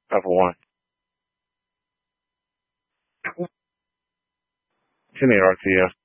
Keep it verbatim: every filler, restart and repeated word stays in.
Have one. It's in the R T S.